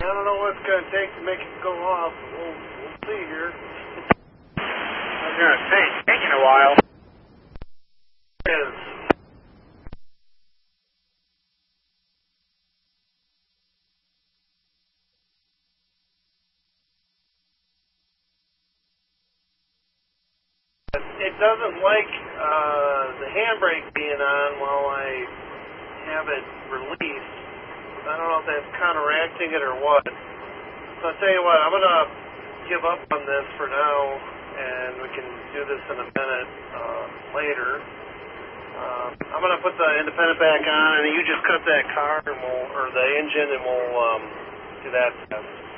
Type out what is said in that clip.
I don't know what it's going to take to make it go off. We'll see here. I was going to say, it's taking a while. It is. It doesn't like the handbrake being on while I have it released. I don't know if that's counteracting it or what. So I'll tell you what, I'm going to give up on this for now, and we can do this in a minute later. I'm going to put the independent back on, and you just cut that car, and or the engine, and we'll do that test.